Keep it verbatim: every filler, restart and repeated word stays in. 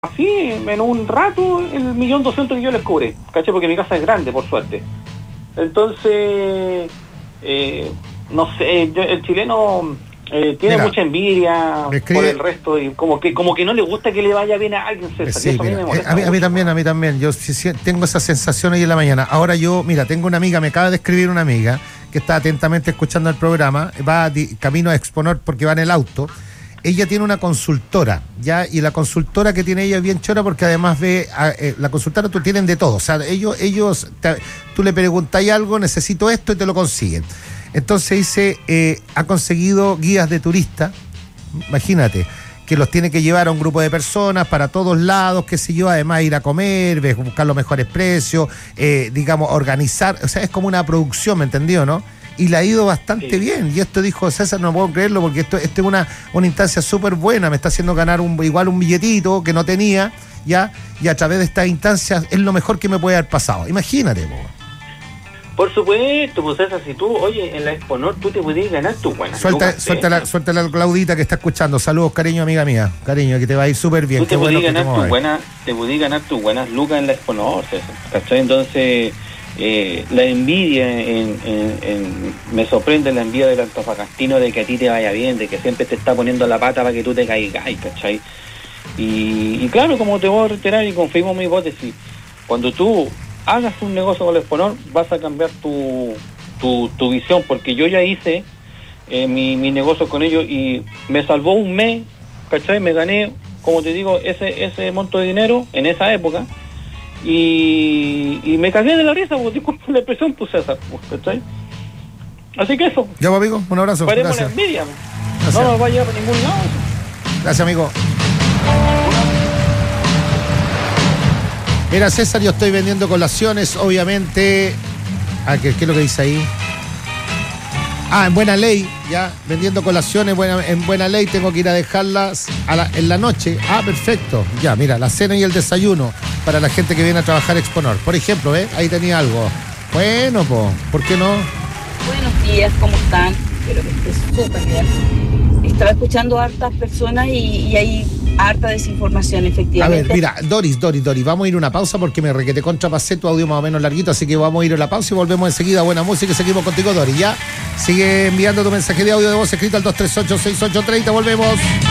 así, en un rato, el millón doscientos que yo les cobré, ¿cachai? Porque mi casa es grande, por suerte. Entonces, eh, no sé, yo, el chileno eh, tiene mira, mucha envidia escribe, por el resto y como que como que no le gusta que le vaya bien a alguien, César. Sí, eso mira, a mí me molesta a, mí, a mí mucho. también, a mí también. Yo sí, sí, tengo esa sensación hoy en la mañana. Ahora yo, mira, tengo una amiga, me acaba de escribir una amiga que está atentamente escuchando el programa, va di, camino a Exponor porque va en el auto. Ella tiene una consultora, ¿ya? Y la consultora que tiene ella es bien chora porque además ve, a, eh, la consultora tú tienen de todo, o sea, ellos, ellos te, tú le preguntas algo, necesito esto y te lo consiguen. Entonces dice, eh, ha conseguido guías de turistas, imagínate, que los tiene que llevar a un grupo de personas para todos lados, qué sé yo, además ir a comer, buscar los mejores precios, eh, digamos, organizar, o sea, es como una producción, ¿me entendió, no? Y le ha ido bastante sí. bien. Y esto dijo César, no puedo creerlo, porque esto, esto es una, una instancia súper buena, me está haciendo ganar un, igual un billetito que no tenía, ya, y a través de estas instancias es lo mejor que me puede haber pasado. Imagínate, po. Por supuesto, pues César, si tú, oye, en la Exponor tú te podías ganar tu buena. Suelta, suelta, la, suelta la Claudita que está escuchando. Saludos, cariño, amiga mía. Cariño, que te va a ir súper bien. Tú te Qué podías bueno ganar tu buena, te podías ganar tus buenas lucas en la Exponor, César, ¿cachai? Entonces... Eh, la envidia en, en, en, me sorprende la envidia del antofagastino de que a ti te vaya bien, de que siempre te está poniendo la pata para que tú te caigas, ¿cachai? Y, y claro, como te voy a reiterar y confirmo mi hipótesis, cuando tú hagas un negocio con el Exponor vas a cambiar tu, tu, tu visión, porque yo ya hice eh, mi, mi negocio con ellos y me salvó un mes, ¿cachai? Me gané, como te digo, ese, ese monto de dinero en esa época. Y, y me cagué de la risa, porque disculpa la expresión, pues César, ¿cachai? Así que eso. Ya, amigo, un abrazo. Paremos la envidia. No nos va a llevar a ningún lado. Gracias, amigo. Mira, César, yo estoy vendiendo colaciones, obviamente. Ah, ¿qué, qué es lo que dice ahí? Ah, en Buena Ley, ya, vendiendo colaciones buena, en Buena Ley, tengo que ir a dejarlas a la, en la noche. Ah, perfecto. Ya, mira, la cena y el desayuno para la gente que viene a trabajar Exponor. Por ejemplo, ¿eh? Ahí tenía algo. Bueno, po, ¿por qué no? Buenos días, ¿cómo están? Espero que estés súper bien. Estaba escuchando a hartas personas y, y hay harta desinformación, efectivamente. A ver, mira, Doris, Doris, Doris, vamos a ir a una pausa porque me requete contrapasé tu audio más o menos larguito, así que vamos a ir a la pausa y volvemos enseguida. Buena música y seguimos contigo, Doris, ¿ya? Sigue enviando tu mensaje de audio de voz escrito al dos tres ocho, seis ocho tres cero, volvemos.